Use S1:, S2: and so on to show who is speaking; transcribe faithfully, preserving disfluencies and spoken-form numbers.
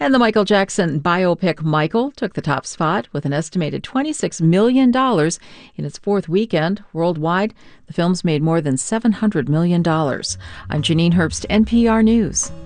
S1: And the Michael Jackson biopic Michael took the top spot with an estimated twenty-six million dollars in its fourth weekend. Worldwide, the film's made more than seven hundred million dollars. I'm Janine Herbst, N P R News.